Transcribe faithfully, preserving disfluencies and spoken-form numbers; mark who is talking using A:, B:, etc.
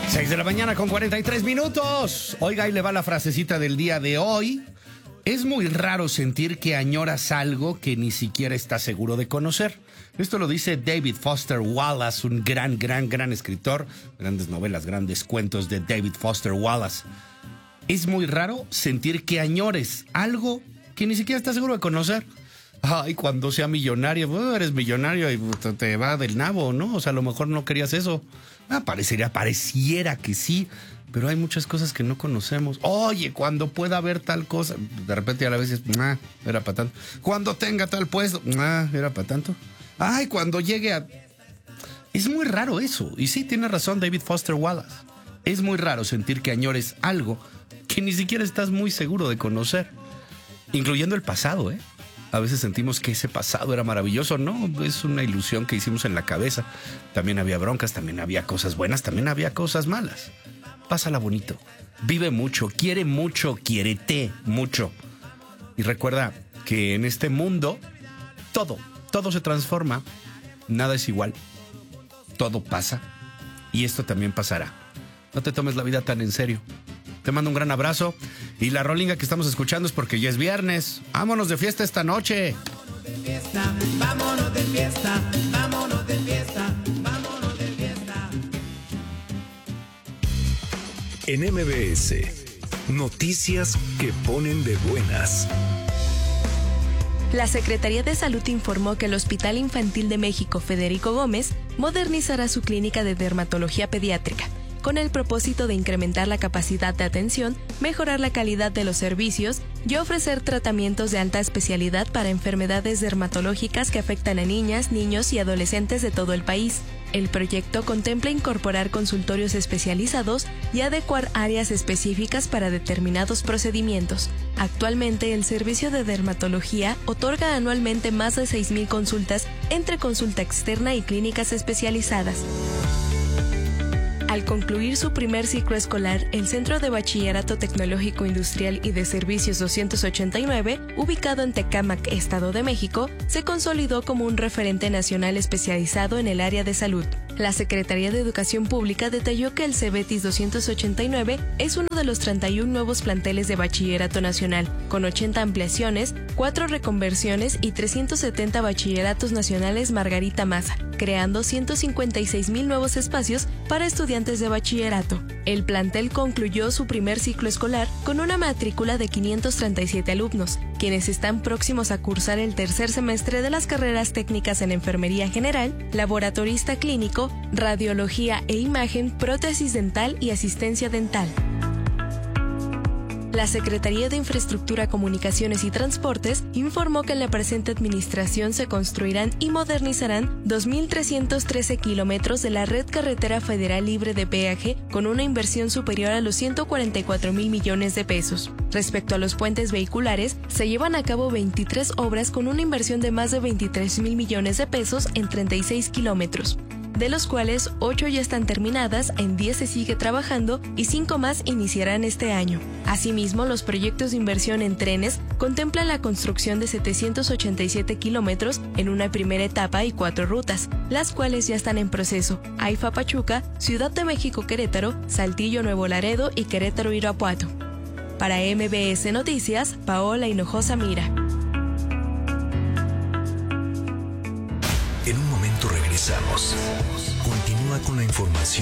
A: seis de la mañana con cuarenta y tres minutos. Oiga, ahí le va la frasecita del día de hoy. Es muy raro sentir que añoras algo que ni siquiera estás seguro de conocer. Esto lo dice David Foster Wallace, un gran, gran, gran escritor. Grandes novelas, grandes cuentos de David Foster Wallace. Es muy raro sentir que añores algo que ni siquiera estás seguro de conocer. Ay, cuando sea millonario, bueno, eres millonario y te va del nabo, ¿no? O sea, a lo mejor no querías eso. Ah, parecería, pareciera que sí, pero hay muchas cosas que no conocemos. Oye, cuando pueda haber tal cosa, de repente a la vez es, ah, era para tanto. Cuando tenga tal puesto, ah, era para tanto. Ay, cuando llegue a... Es muy raro eso. Y sí, tiene razón David Foster Wallace. Es muy raro sentir que añores algo que ni siquiera estás muy seguro de conocer. Incluyendo el pasado, ¿eh? A veces sentimos que ese pasado era maravilloso. No, es una ilusión que hicimos en la cabeza. También había broncas, también había cosas buenas, también había cosas malas. Pásala bonito. Vive mucho, quiere mucho, quiérete mucho. Y recuerda que en este mundo todo, todo se transforma. Nada es igual. Todo pasa. Y esto también pasará. No te tomes la vida tan en serio. Te mando un gran abrazo. Y la rolinga que estamos escuchando es porque ya es viernes. Vámonos de fiesta esta noche.
B: Vámonos de fiesta, vámonos de fiesta, vámonos de fiesta, vámonos de fiesta.
C: En M B S, noticias que ponen de buenas.
D: La Secretaría de Salud informó que el Hospital Infantil de México Federico Gómez modernizará su clínica de dermatología pediátrica, con el propósito de incrementar la capacidad de atención, mejorar la calidad de los servicios y ofrecer tratamientos de alta especialidad para enfermedades dermatológicas que afectan a niñas, niños y adolescentes de todo el país. El proyecto contempla incorporar consultorios especializados y adecuar áreas específicas para determinados procedimientos. Actualmente, el servicio de dermatología otorga anualmente más de seis mil consultas entre consulta externa y clínicas especializadas. Al concluir su primer ciclo escolar, el Centro de Bachillerato Tecnológico Industrial y de Servicios doscientos ochenta y nueve, ubicado en Tecámac, Estado de México, se consolidó como un referente nacional especializado en el área de salud. La Secretaría de Educación Pública detalló que el CEBETIS doscientos ochenta y nueve es uno de los treinta y uno nuevos planteles de bachillerato nacional, con ochenta ampliaciones, cuatro reconversiones y trescientos setenta bachilleratos nacionales Margarita Maza, creando ciento cincuenta y seis mil nuevos espacios para estudiantes de bachillerato. El plantel concluyó su primer ciclo escolar con una matrícula de quinientos treinta y siete alumnos, quienes están próximos a cursar el tercer semestre de las carreras técnicas en Enfermería General, Laboratorista Clínico, Radiología e Imagen, Prótesis Dental y Asistencia Dental. La Secretaría de Infraestructura, Comunicaciones y Transportes informó que en la presente administración se construirán y modernizarán dos mil trescientos trece kilómetros de la red carretera federal libre de peaje con una inversión superior a los ciento cuarenta y cuatro mil millones de pesos. Respecto a los puentes vehiculares, se llevan a cabo veintitrés obras con una inversión de más de veintitrés mil millones de pesos en treinta y seis kilómetros, de los cuales ocho ya están terminadas, en diez se sigue trabajando y cinco más iniciarán este año. Asimismo, los proyectos de inversión en trenes contemplan la construcción de setecientos ochenta y siete kilómetros en una primera etapa y cuatro rutas, las cuales ya están en proceso: AIFA Pachuca, Ciudad de México Querétaro, Saltillo Nuevo Laredo y Querétaro Irapuato. Para M B S Noticias, Paola Hinojosa Mira.
C: En un momento regresamos. Continúa con la información.